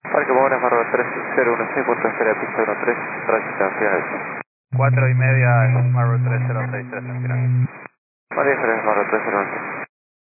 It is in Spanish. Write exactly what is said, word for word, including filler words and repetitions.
Parque Mora, Marro tres cero uno seis, puerta esfera, pista uno tres, tránsito hacia eso. Cuatro y media en Marro tres cero seis tres en final. María Jerez, Marro tres cero uno seis.